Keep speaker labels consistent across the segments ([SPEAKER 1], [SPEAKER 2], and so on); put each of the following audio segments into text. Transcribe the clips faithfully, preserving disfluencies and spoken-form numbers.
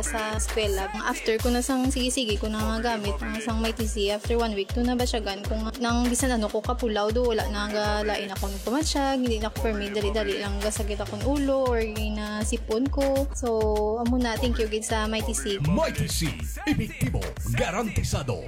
[SPEAKER 1] sa eskwela. After ko na sang sige-sige ko na nga gamit ang sang may T C, after one week, to na ba siya gan kung nang bisan ano ko kapulaw do, wala na nga lain ako ng pumatsyag, hindi na ako permit, dali-dali lang gasagit akong ulo or na sipon ko. So, amo na, thank you gid sa may T C.
[SPEAKER 2] May T C, epektibo, garantisado.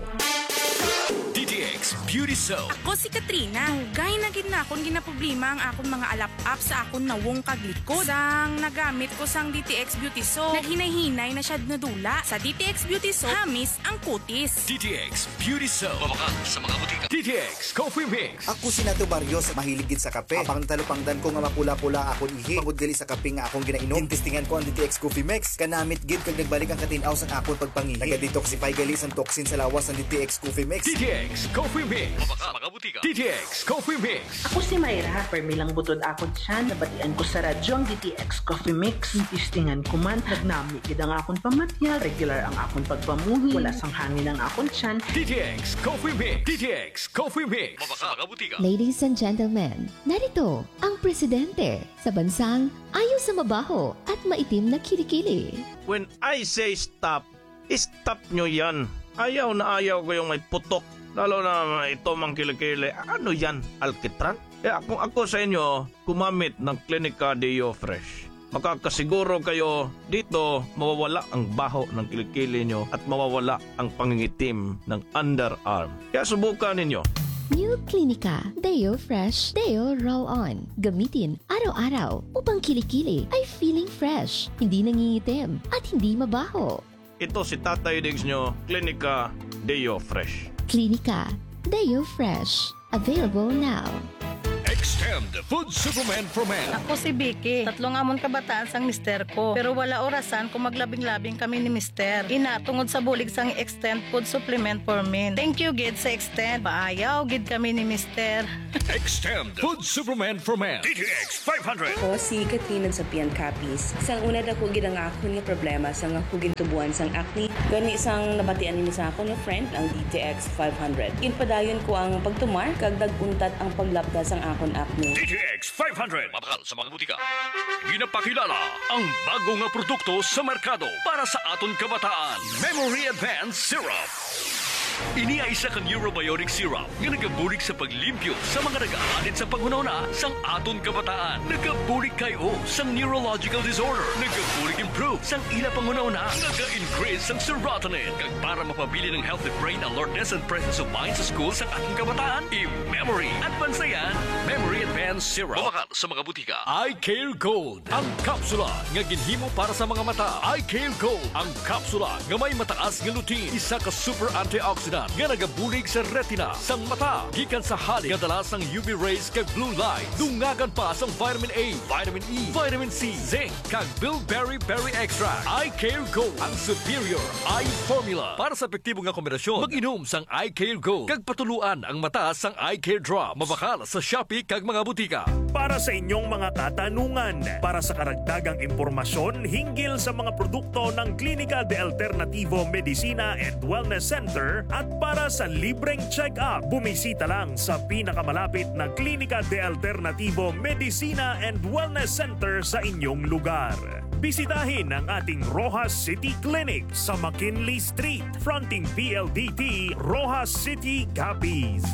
[SPEAKER 2] D T X Beauty Soap.
[SPEAKER 3] Ako si Katrina. Hugay na gid na akong ginaproblema ang akong mga alap-up sa akong nawong kaglikod. Sang nagamit ko sang D T X Beauty Soap, naghinay-hinay na siya nadula. Sa D T X Beauty Soap, hamis ang kutis.
[SPEAKER 2] D T X Beauty Soap. Mabakal sa mga butika. D T X Coffee Mix.
[SPEAKER 4] Ako si Nato Barrios, mahilig gid sa kape. Apang talupangdan ko nga mapula-pula akong ihi. Pagod gali sa kape nga akong ginainom. Tintistingan ko ang D T X Coffee Mix. Kanamit gid kag nagbalik ang katinaw sa akong pagpangihi. Naga-detoxify gali ang toxin sa lawas ng D T X Coffee Mix.
[SPEAKER 2] D T X Coffee Mix. Mabakal mga butika. D T X Coffee Mix.
[SPEAKER 5] Ako si Mayra, permilang butod akon siya, nabatian ko sa radyo ang D T X Coffee Mix. Tintistingan ko man, nagnami gid ang akong pamatyal, regular ang akong pagpamuhi, wala sang hangin ang akong tiyan.
[SPEAKER 2] D T X Coffee Mix. D T X Coffee Mix. Mabakal mga butika.
[SPEAKER 6] Ladies and gentlemen, narito ang presidente sa bansang ayaw sa mabaho at maitim na kilikili.
[SPEAKER 7] When I say stop, stop nyo yan. Ayaw na ayaw ko yung may putok. Lalo na ito mang kilikili. Ano yan? Alkitran? Eh kung ako sa inyo, kumamit ng Clinica Deo Fresh. Makakasiguro kayo dito mawawala ang baho ng kilikili nyo at mawawala ang pangingitim ng underarm. Kaya subukan ninyo.
[SPEAKER 6] New Clinica Deo Fresh Deo Roll-On. Gamitin araw-araw upang kilikili ay feeling fresh, hindi nangingitim at hindi mabaho.
[SPEAKER 7] Ito si Tatay Diggs nyo, Clinica Deo Fresh.
[SPEAKER 6] Clinica Deo Fresh. Available now.
[SPEAKER 2] Extend Food Supplement for Men.
[SPEAKER 8] Ako si Vicky. Tatlong amon kabataan sang mister ko. Pero wala orasan kung maglabing-labing kami ni mister. Ina, tungod sa bulig sang Extend Food Supplement for Men. Thank you, gid sa Extend. Paayaw, gid kami ni mister.
[SPEAKER 2] Extend Food Supplement for Men. D T X five hundred.
[SPEAKER 9] Ako si Katrina sa Pian Capis. Sang una dako gid ang akon nga problema sang ako gintubuan sang acne. Gani sang nabatian ni sa akon nga friend ang D T X five hundred. Inpadayon ko ang pagtumar kag daguntat ang paglapda sang akon acne.
[SPEAKER 2] D T X five hundred. Mabakal sa mga butika. Ginapakilala ang bago nga produkto sa merkado para sa aton kabataan. Memory Advanced Syrup. Ini ay isa ka neurobiotic syrup nga nagabulig sa paglimpyo sa mga nag-aalit sa panghunahuna sang aton kabataan. Nagabulig kayo sang neurological disorder. Nagabulig improve sang ila panghunahuna. Naga-increase sang serotonin. Kag para mapabili ng healthy brain alertness and presence of mind sa school sa ating kabataan. I-Memory Advanced yan. Memory Advanced Syrup. Mabakal sa mga butika. Eye Care Gold. Ang kapsula nga ginhimo para sa mga mata. Eye Care Gold. Ang kapsula nga may mataas nga lutein. Isa ka super antioxidant nga nagabulig sa retina sang mata gikan sa halik nga dala sang U V rays kag blue light. Dungagan pa sang vitamin A, vitamin E, vitamin C, zinc kag bilberry berry extract. Eye Care Gold ang superior eye formula para sa epektibo nga kombinasyon. Mag-inom sang Eye Care Gold kag patuluan ang mata sang Eye Care Drop. Mabakal sa Shopee kag mga butika.
[SPEAKER 10] Para sa inyong mga katanungan, para sa karagdagang impormasyon hinggil sa mga produkto ng Clínica de Alternativo Medicina and Wellness Center at para sa libreng check-up, bumisita lang sa pinakamalapit na Clínica de Alternativo Medicina and Wellness Center sa inyong lugar. Bisitahin ang ating Rojas City Clinic sa McKinley Street, fronting P L D T, Rojas City, Capiz.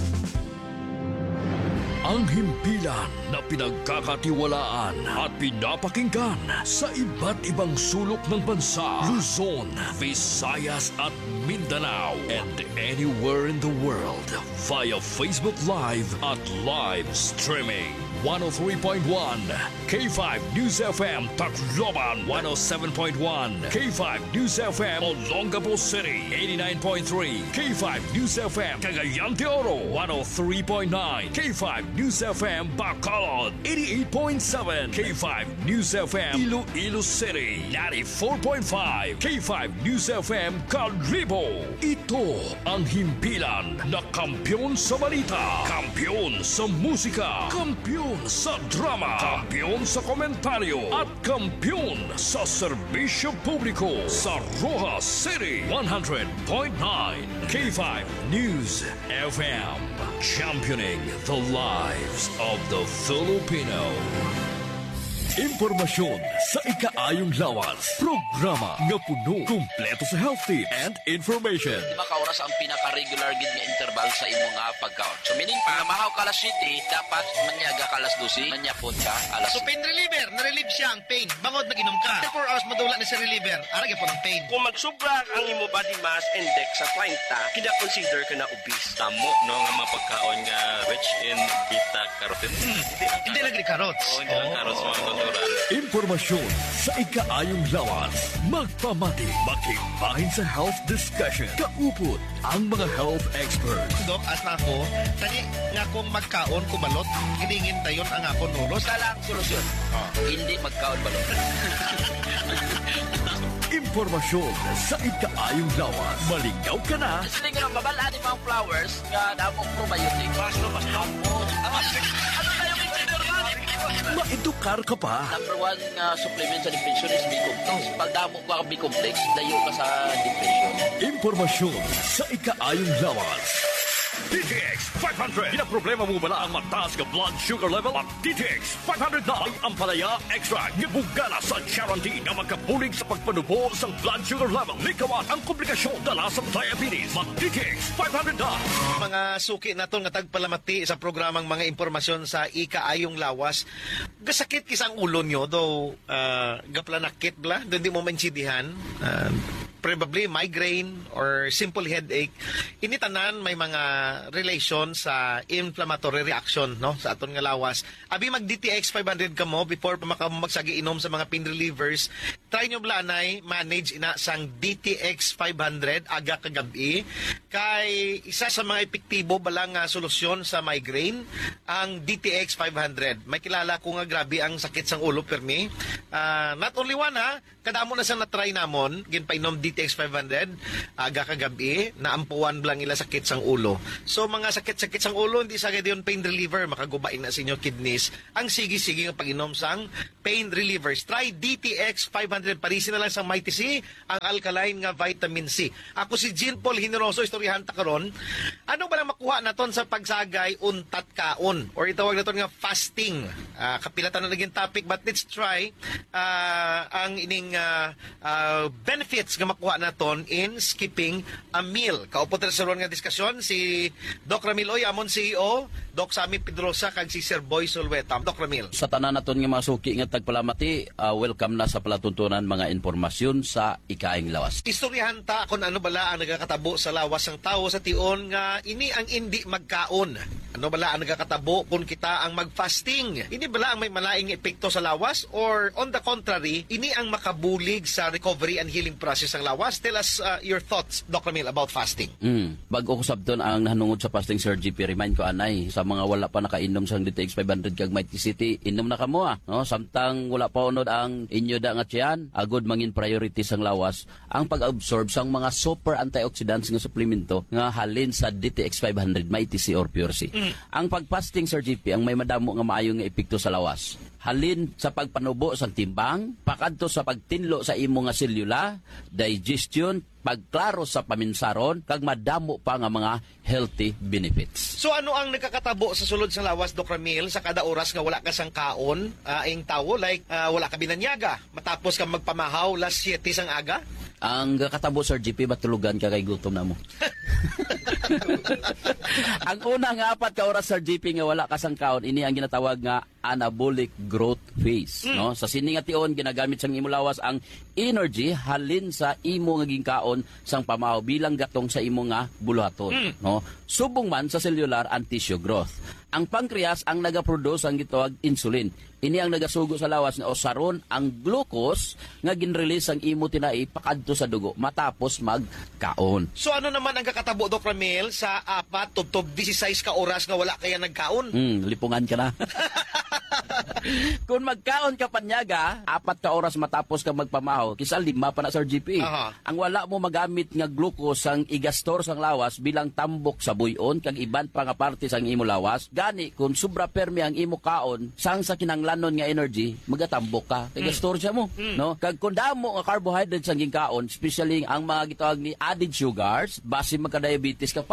[SPEAKER 2] Ang himpilan na pinagkakatiwalaan at pinapakinggan sa iba't ibang sulok ng bansa, Luzon, Visayas at Mindanao, and anywhere in the world via Facebook Live at live streaming. one oh three point one K five News F M Tacloban, one oh seven point one K five News F M Olongapo City, eighty-nine point three K five News F M Cagayan de Oro, one oh three point nine K five News F M Bacolod, eighty-eight point seven K five News F M Iloilo City, ninety-four point five K five News F M Calibo. Ito ang himpilan na kampyon sa balita, kampyon sa musika, kampyon sa drama, kampyon sa komentaryo, at kampyon sa serbisyo publiko sa Rojas City, one hundred point nine K five News F M, championing the lives of the Filipino. Impormasyon sa ikaayong lawas. Programa nga puno, kumpleto sa health tips and information.
[SPEAKER 11] Lima ka oras ang pinaka-regular gid nga interval sa imo nga pagkaon. So meaning pa, mahaw ka alas siyete, dapat manyaga ka alas dose, manyapon ka alas
[SPEAKER 12] So pain reliever, na-relieve siya ang pain. Bangod nag-inom ka. four hours madula na si reliever. Arag po ng pain.
[SPEAKER 13] Kung magsubra ang imo body mass index sa twenty, kina-consider ka na obese.
[SPEAKER 14] Tamo, no, nga mga pagkaon nga rich in beta-carotene.
[SPEAKER 12] Hmm. Hindi lang carrots.
[SPEAKER 14] Oo, hindi lang carrots, mga natural.
[SPEAKER 2] Impormasyon sa ikaayong lawas. Magpamati, makipahing sa health discussion. Kaupot ang mga health experts.
[SPEAKER 12] Dok, as na ako, tani nga kung magkaon kubalot, hiningin tayon ang akong ulos.
[SPEAKER 11] Kala ang solusyon. Oh. Hindi magkaon balot.
[SPEAKER 2] Impormasyon sa ikaayong lawas. Maligaw ka na.
[SPEAKER 11] Sige nga babalaan ni mga flowers nga damong probiotic. Basta basta mo. Ano tayo yung engineer nga?
[SPEAKER 2] Maedukar ka pa.
[SPEAKER 11] Number one uh, supplement sa depression is B-complex. Pag damo ka B-complex, dayo ka sa depression.
[SPEAKER 2] Impormasyon sa ikaayong lawas. D T X five hundred. Pinaproblema mo ba na ang mataas ka blood sugar level? Ang D T X five hundred na ay ang palaya extra nga bugala sa guarantee na magkabulig sa pagpanubo sa blood sugar level. Likawan ang komplikasyon dala sa diabetes. Mag D T X five hundred na.
[SPEAKER 12] Mga suki naton nga tagpalamati sa programang mga impormasyon sa ikaayong lawas. Gasakit kisang ulo nyo, though uh, gaplanakit bla, doon di mo maintindihan. Uh, probably migraine or simple headache. Initanan may mga relation sa inflammatory reaction no sa aton nga lawas. Abi mag D T X five hundred ka mo before pa makagsagi inom sa mga pain relievers. Try nyo blanay manage ina sang D T X five hundred aga kagabi kay isa sa mga epektibo balang nga solusyon sa migraine ang D T X five hundred. May kilala ko nga grabe ang sakit sang ulo permi. Uh, not only one ha, kadamo na sang na-try namon ginpainom D T X five hundred aga kagabi naampuan blang ila sakit sang ulo. So mga sakit-sakit sang ulo hindi sa gayud pain reliever makagubain na sa inyo kidneys. Ang sige-sige nga pag-inom sang pain relievers. Try D T X five hundred parisin na lang sang Mighty C ang alkaline nga vitamin C. Ako si Jean Paul Generoso istoryahan ta karon. Ano ba lang makuha naton sa pagsagay untat kaon or itawag naton nga fasting. Uh, kapilatan na naging topic but let's try uh, ang ining uh, uh, benefits nga makuha naton in skipping a meal. Kaupot sa ron nga diskusyon si Doc Ramil Oy, amon C E O, Doc Sammy Pedrosa, kag si Sir Boy Solweta. Doc Ramil.
[SPEAKER 11] Sa tanan naton nga mga suki nga tagpalamati, uh, welcome na sa palatuntunan mga impormasyon sa ikaing lawas.
[SPEAKER 12] Istoryahan ta kung ano bala ang nagakatabo sa lawas ng tao sa tion nga ini ang hindi magkaon. Ano bala ang nagakatabo kung kita ang mag-fasting? Ini bala ang may malaing epekto sa lawas or on the contrary, ini ang makabulig sa recovery and healing process ng lawas? Tell us uh, your thoughts, Doc Ramil, about fasting.
[SPEAKER 11] Mm. Bago ko sabton ang nahanungod sa fasting, Sir G P, remind ko anay, sa mga wala pa nakainom sa D T X five hundred kag Mighty City, inom na kamo ah. No? Samtang wala pa unod ang inyo da nga tiyan, agod mangin priority sang lawas, ang pag-absorb sang mga super antioxidants nga suplemento nga halin sa D T X five hundred, Mighty C or Pure C. Mm. Ang pag-fasting, Sir G P, ang may madamo nga maayo nga epekto sa lawas. Halin sa pagpanubo sa timbang, pakadto sa pagtinlo sa imo nga selula, digestion, pagklaro sa paminsaron, kag madamo pa nga mga healthy benefits.
[SPEAKER 12] So ano ang nagkakatabo sa sulod sa lawas, Doc Ramil, sa kada oras nga wala ka sang kaon, uh, ing tawo, like uh, wala ka binanyaga, matapos ka magpamahaw, las siyete sang aga?
[SPEAKER 11] Ang katabo, Sir G P, batulugan ka kay gutom na mo. Ang unang apat ka oras, Sir G P, nga wala kasang kaon, ini ang ginatawag nga anabolic growth phase. Mm. No? Sa sining nga tion, ginagamit sang imo lawas ang energy halin sa imo nga ginkaon sang pamahaw bilang gatong sa imo nga buluhaton. Mm. No? Subong man sa cellular and tissue growth. Ang pancreas ang nagaproduce ang gitawag insulin. Ini ang nagasugo sa lawas nga usaron ang glucose nga ginrelease ang imo tinai pakadto sa dugo matapos magkaon.
[SPEAKER 12] So ano naman ang kakatabo, Doc Ramil, sa apat tubtob disisays ka oras nga wala kaya nagkaon?
[SPEAKER 11] Hmm, lipungan ka na. Kung magkaon ka panyaga, apat ka oras matapos ka magpamahaw, kisa lima pa na, Sir G P. Uh-huh. Ang wala mo magamit nga glucose ang igastor sang lawas bilang tambok sa buyon kag iban pa nga parte sang imo lawas, gani kung sobra permi ang imo kaon sang sa kinanglanon nga energy, magatambok ka. Kay gastor siya mo, mm. no? Kag kung damo nga carbohydrates ang ginkaon, especially ang mga gitawag ni added sugars, base magka-diabetes ka pa.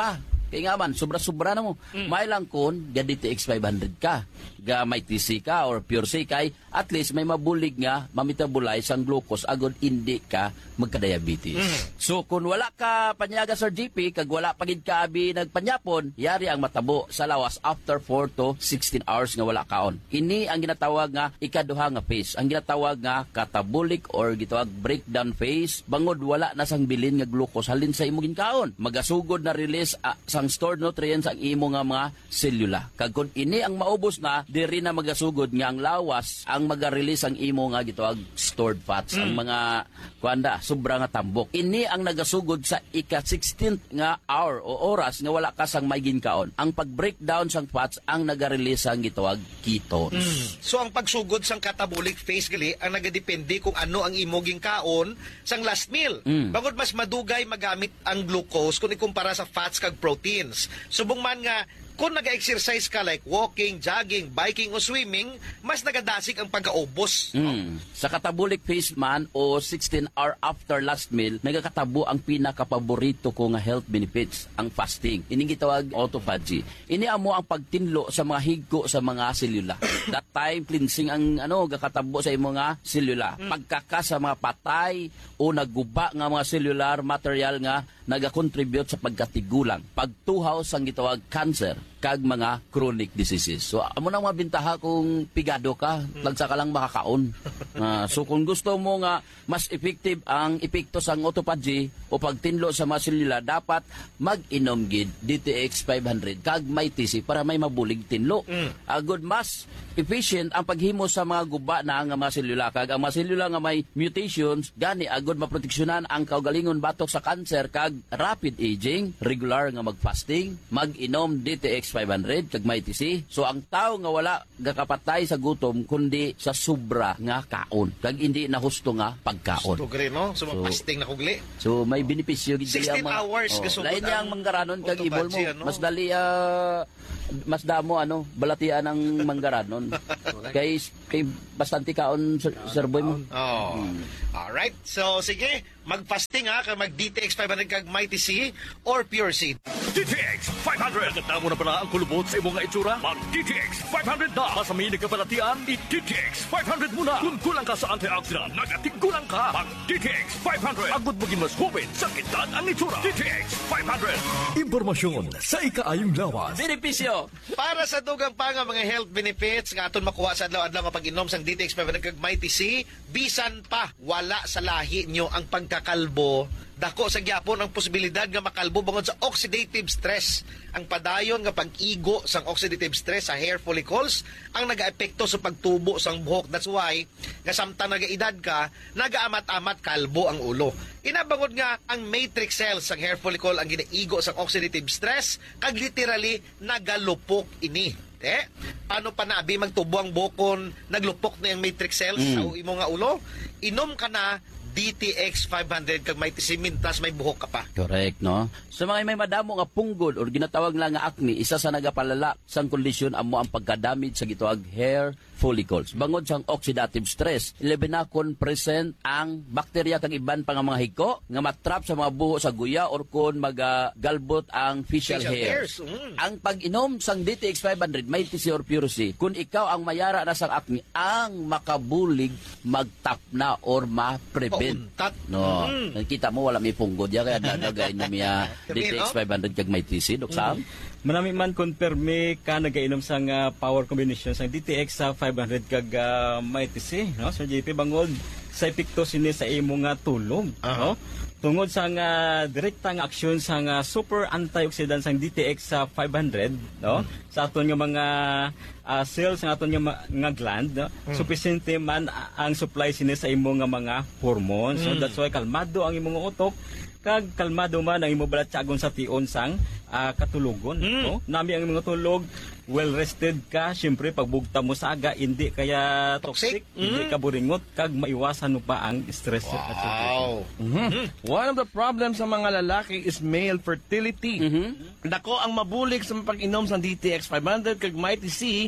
[SPEAKER 11] Kaya nga man, sobra-sobra na mo.
[SPEAKER 12] Mm.
[SPEAKER 11] May lang kun, ga D T X five hundred ka, ga may T C ka or pure C kay, at least may mabulig nga, mamitabolize ang glucose, agod hindi ka magka-diabetes.
[SPEAKER 12] Mm.
[SPEAKER 11] So, kung wala ka panyaga, Sir G P, kag wala pagid ka abi nagpanyapon, yari ang matabo sa lawas after four to sixteen hours nga wala kaon. Ini ang ginatawag nga ikaduha nga phase. Ang ginatawag nga catabolic or gitawag breakdown phase, bangod wala na sang bilin nga glucose halin sa imong ginkaon. Magasugod na release uh, sang stored nutrients ang imo nga mga selula. Kag kun ini ang maubos na, diri na magasugod nga ang lawas ang maga-release ang imo nga gitawag stored fats. Mm. Ang mga kuanda sobra nga tambok. Ini ang nagasugod sa ika-sixteenth nga hour o oras nga wala ka sang may ginkaon. Ang pag-breakdown sang fats ang naga-release ang gitawag ketones.
[SPEAKER 12] Mm. So ang pagsugod sang catabolic phase gali ang nagadepende kung ano ang imo ginkaon sang last meal.
[SPEAKER 11] Mm.
[SPEAKER 12] Bangod mas madugay magamit ang glucose kung ikumpara sa fats kag proteins. Subong man nga kung nag-exercise ka like walking, jogging, biking o swimming, mas nagadasig ang pagkaubos.
[SPEAKER 11] Mm. Sa catabolic phase man o sixteen hour after last meal, nagakatabo ang pinakapaborito ko nga health benefits, ang fasting. Ini gitawag autophagy. Ini amo ang pagtinlo sa mga higko sa mga selula. That time cleansing ang ano gakatabo sa imong nga selula. Mm. Pagkaka sa mga patay o nagguba nga mga cellular material nga nagakontribute sa pagkatigulang, pagtuhaw sang gitawag cancer, kag mga chronic diseases. So, amo nang mga bintaha kung pigado ka, lagsa ka lang makakaon. Uh, so, kung gusto mo nga mas effective ang epekto sang autophagy o pagtinlo sa mga selula, dapat mag-inom gid D T X five hundred kag may T C para may mabulig tinlo. Mm. Agud mas efficient ang paghimo sa mga guba na nga mga selula, kag ang mga selula nga may mutations gani agud maproteksyonan ang kaugalingon batok sa cancer kag rapid aging, regular nga mag-fasting, mag-inom D T X five hundred kag may T C. So ang tao nga wala gakapatay sa gutom kundi sa sobra nga kaon kag hindi na husto nga pagkaon.
[SPEAKER 12] Gusto gri no? So,
[SPEAKER 11] So,
[SPEAKER 12] fasting na kugli.
[SPEAKER 11] So may benepisyo gid
[SPEAKER 12] sixteen
[SPEAKER 11] ang mga-
[SPEAKER 12] hours
[SPEAKER 11] oh,
[SPEAKER 12] gasugod
[SPEAKER 11] lain niya ang
[SPEAKER 12] ang
[SPEAKER 11] manggaranon kag ibol mo.
[SPEAKER 12] autophagy, ano?
[SPEAKER 11] Mas dali ah, mas damo ano balatian ang manggaranon. kay kay bastante kaon sir, sir boy mo.
[SPEAKER 12] Oh. Alright. So, sige. Mag-fasting ha. Kag mag-D T X five hundred kag may T C or Pure Seed.
[SPEAKER 2] D T X five hundred. Naganda mo na pala ang kulubot sa imong nga itsura? Mag-D T X five hundred na. Masami nagkabalatian, i-D T X five hundred muna. Kung kulang ka sa antioxidant, nagatigulang ka. Mag-D T X five hundred. Agud mo mas hubin sa kitad ang itsura. D T X five hundred. Impormasyon sa ikaayong lawas.
[SPEAKER 11] Benepisyo.
[SPEAKER 12] Para sa dugang pa nga mga health benefits nga aton makuha sa adlaw-adlaw nga pag-inom sang D T X five hundred kag may T C, bisan pa wala sa lahi nyo ang pagkakalbo, dako sa gyapon ang posibilidad nga makalbo bangod sa oxidative stress. Ang padayon nga pag-igo sang oxidative stress sa hair follicles ang nagaepekto sa pagtubo sang buhok. That's why nga samtang nagaedad ka, nagaamat-amat kalbo ang ulo. Inabangod nga ang matrix cells sang hair follicle ang ginaigo sang oxidative stress kag literally nagalupok ini. Eh, paano pa na abi magtubo ang bukon, naglupok na yung matrix cells
[SPEAKER 11] Mm.
[SPEAKER 12] sa imo nga ulo? Inom ka na D T X five hundred kag may tisimin tas may buhok ka pa.
[SPEAKER 11] Correct, no? Sa mga may madamo nga punggol or ginatawag lang nga acne, isa sa nagapalala sang kondisyon amo ang pagkadamage sa gitawag hair follicles. Bangod sang oxidative stress, eleven na kon present ang bakterya kag iban pa nga mga hiko nga matrap sa mga buho sa guya or kon magagalbot ang facial,
[SPEAKER 12] Facial
[SPEAKER 11] hairs.
[SPEAKER 12] hairs, mm.
[SPEAKER 11] Ang pag-inom sang D T X five hundred, may T C or Pure C, kung ikaw ang mayara na sang acne, ang makabulig magtapna or ma-prevent.
[SPEAKER 12] Pauntat.
[SPEAKER 11] No,
[SPEAKER 12] Mm.
[SPEAKER 11] nakita mo wala may punggod ya kaya nagay na miya D T X five hundred kag may T C Dok Sam.
[SPEAKER 15] Manami man konperme ka nagainom sang uh, power combination sang D T X sa five hundred kag uh, may T C, no? Sir J P bangod sa epekto sini sa imo nga tulog, no? Tungod sa nga direkta nga aksyon sa nga super antioxidant sang D T X sa five hundred, no? Sa aton nga mga uh, cells nga aton nga, ma- nga gland, no?
[SPEAKER 12] Mm.
[SPEAKER 15] Supisente man a- ang supply sini sa imo nga mga hormones. So
[SPEAKER 12] Mm.
[SPEAKER 15] that's why kalmado ang imo nga utok kag kalmado man ang imo balatsagon sa tion sang uh, katulugon, no? Nami ang imo tulog, well rested ka, syempre pagbugta mo sa aga hindi kaya toxic, hindi ka buringot kag maiwasan mo pa ang stress at
[SPEAKER 12] Wow.
[SPEAKER 16] Mhm. One of the problems sa mga lalaki is male fertility. Dako ang mabulig sa pag-inom sa D T X five hundred kag may T C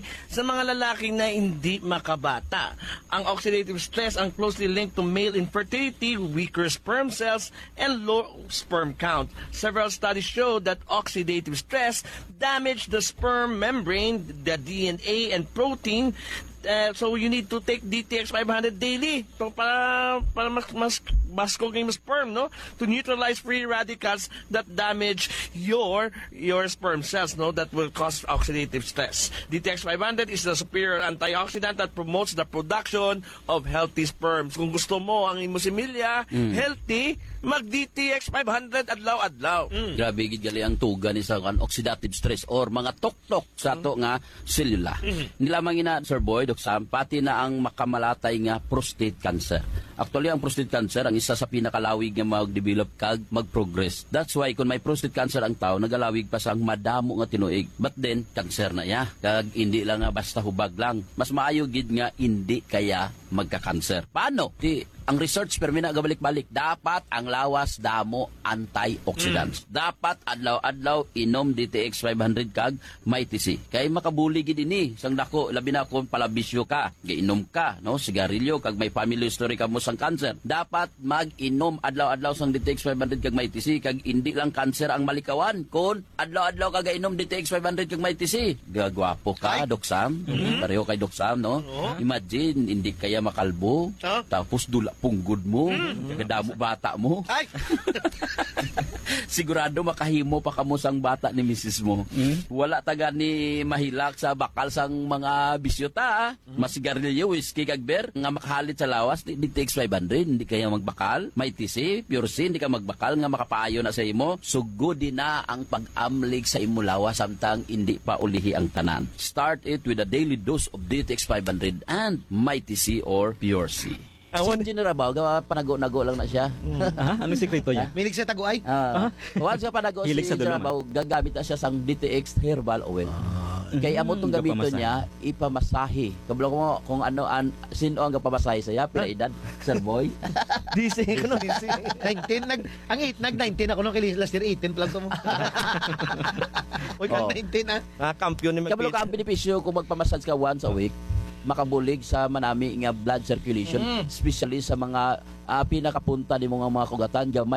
[SPEAKER 16] sa mga lalaki na hindi makabata. Ang oxidative stress ang closely linked to male infertility, weaker sperm cells, and low sperm count. Several studies show that oxidative stress damage the sperm membrane, the D N A, and protein. Uh, so you need to take D T X five hundred daily so para para mas mas mas cooking sperm, no, to neutralize free radicals that damage your your sperm cells, no, that will cause oxidative stress. D T X five hundred is the superior antioxidant that promotes the production of healthy sperms. Kung gusto mo ang imo similya
[SPEAKER 11] Mm.
[SPEAKER 16] healthy, mag D T X five hundred adlaw-adlaw. Mm.
[SPEAKER 11] Grabe gid gali ang tuga ni sa kan oxidative stress or mga tuktok sa to nga selula.
[SPEAKER 16] Mhm.
[SPEAKER 11] Nilamang ina Sir Boy Doc Sam, pati na ang makamalatay nga prostate cancer. Actually ang prostate cancer ang isa sa pinakalawig nga mag-develop kag mag-progress. That's why kung may prostate cancer ang tao nagalawig pa sang madamo nga tinuig. But then cancer na ya. Kag hindi lang nga basta hubag lang. Mas maayo gid nga hindi kaya magka-cancer. Paano? Di ang research permi na gabalik-balik, dapat ang lawas damo antioxidants. Mm. Dapat adlaw-adlaw inom D T X five hundred kag may T C. Kay makabuli gid ini sang dako labi na kung palabisyo ka, giinom ka, no, sigarilyo kag may family history ka mo sang cancer. Dapat mag-inom adlaw-adlaw sang D T X five hundred kag may T C kag hindi lang cancer ang malikawan kun adlaw-adlaw ka gainom D T X five hundred kag may T C. Gagwapo ka, Doc Sam. Mm-hmm. Pareho kay Doc Sam, no? Oh. Imagine hindi kaya makalbo, oh. Tapos dula punggod mo, mm. Kadamo bata mo. Ay. Sigurado makahimo pa kamo sang bata ni misis mo. Mm. Wala taga ni mahilak sa bakal sang mga bisyota, mm. Masigarilyo, whiskey kag beer nga makahalit sa lawas D T X five hundred, hindi kaya magbakal. May T C, pure C, hindi ka magbakal nga makapaayo na sa imo. Sugod din na ang pag-amlig sa imo lawas samtang hindi pa ulihi ang tanan. Start it with a daily dose of D T X five hundred and may T C or pure C. Awan si Rabaw, gawa panago-nago lang na siya.
[SPEAKER 15] Ah, anong sekreto niya?
[SPEAKER 12] Milig sa taguay?
[SPEAKER 11] Ah. Once sa panago si Rabaw, gagamit na siya sang D T X herbal oil. Kaya amo tong gamiton niya, ipamasahe. Kablo mo kung ano an sino ang gapamasahe sa iya, pila edad, Sir Boy.
[SPEAKER 12] D C ko no, D C. nineteen nag ang eight nag nineteen ako no kay last year eighteen pa lang to mo. Oy, kang nineteen ah.
[SPEAKER 16] Ah, kampiyon ni
[SPEAKER 11] Kablo ka ang benepisyo kung magpamassage ka once a week, makabulig sa manami nga blood circulation, mm. especially sa mga uh, pinakapunta ni mga mga kugatan, gamay